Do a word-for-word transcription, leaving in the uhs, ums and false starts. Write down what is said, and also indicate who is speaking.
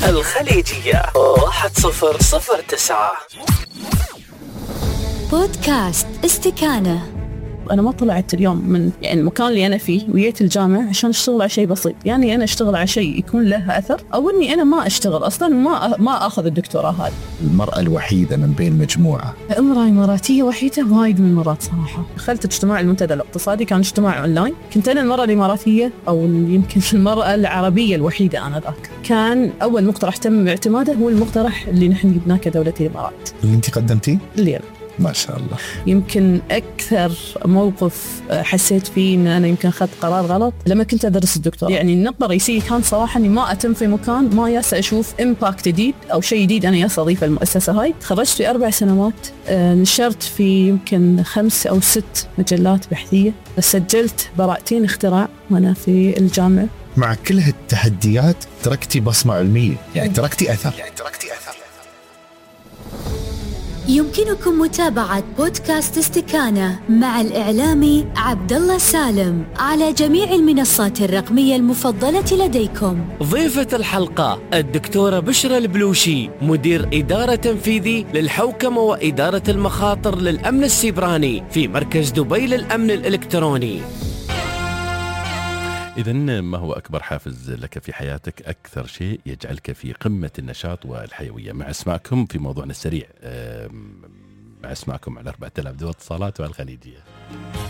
Speaker 1: الخليجية واحد صفر صفر تسعة.
Speaker 2: بودكاست استكانة.
Speaker 3: أنا ما طلعت اليوم من يعني المكان اللي أنا فيه وجيت الجامعة عشان أشتغل على شيء بسيط، يعني أنا أشتغل على شيء يكون له أثر، أو إني أنا ما أشتغل أصلاً ما ما أخذ الدكتوراه هذه.
Speaker 4: المرأة الوحيدة من بين مجموعة.
Speaker 3: امرأة إماراتية وحيدة وايد من المرات صراحة. دخلت اجتماع المنتدى الاقتصادي، كان اجتماع أونلاين، كنت أنا المرأة الإماراتية أو يمكن المرأة العربية الوحيدة آنذاك. كان أول مقترح تم اعتماده هو المقترح اللي نحن جبناه كدولة الإمارات.
Speaker 4: اللي أنت قدمتيه؟
Speaker 3: اللي أنا.
Speaker 4: ما شاء الله.
Speaker 3: يمكن أكثر موقف حسيت فيه إن أنا يمكن أخذت قرار غلط لما كنت أدرس الدكتوراه. يعني النقطة الرئيسية كان صراحة إني ما أتم في مكان ما ياس أشوف إمباكت جديد أو شيء جديد أنا ياس أضيف المؤسسة هاي. تخرجت في أربع سنوات، نشرت في يمكن خمس أو ست مجلات بحثية، سجلت براءتين اختراع وأنا في الجامعة.
Speaker 4: مع كل هالتحديات تركتي بصمة علمية، يعني تركتي أثر. يعني تركتي أثر.
Speaker 2: يمكنكم متابعة بودكاست استكانة مع الإعلامي عبد الله سالم على جميع المنصات الرقمية المفضلة لديكم.
Speaker 1: ضيفة الحلقة الدكتورة بشرى البلوشي، مدير إدارة تنفيذي للحوكمة وإدارة المخاطر للأمن السيبراني في مركز دبي للأمن الإلكتروني.
Speaker 5: إذن ما هو أكبر حافز لك في حياتك؟ أكثر شيء يجعلك في قمة النشاط والحيوية؟ مع اسمعكم في موضوعنا السريع، مع اسمعكم على أربعة آلاف دول اتصالات والخليجية.